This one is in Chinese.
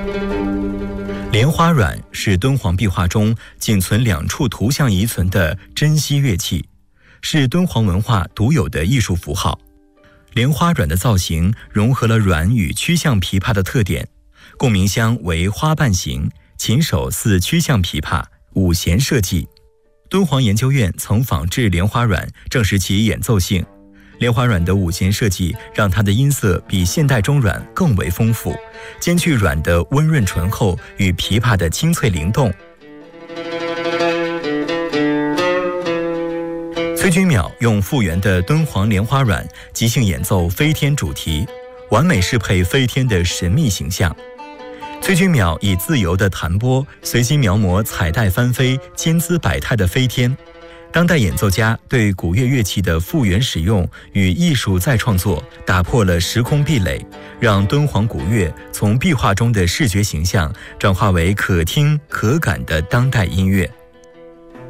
莲花阮是敦煌壁画中仅存2处图像遗存的珍稀乐器，是敦煌文化独有的艺术符号。莲花阮的造型融合了阮与曲项琵琶的特点，共鸣箱为花瓣形，琴手似曲项琵琶，5弦设计。敦煌研究院曾仿制莲花阮，证实其演奏性。莲花阮的5弦设计让它的音色比现代中阮更为丰富，兼具阮的温润醇厚与琵琶的清脆灵动。崔君淼用复原的敦煌莲花阮即兴演奏飞天主题，完美适配飞天的神秘形象。崔君淼以自由的弹拨，随机描摹彩带翻飞、千姿百态的飞天。当代演奏家对古乐乐器的复原使用与艺术再创作，打破了时空壁垒，让敦煌古乐从壁画中的视觉形象转化为可听可感的当代音乐。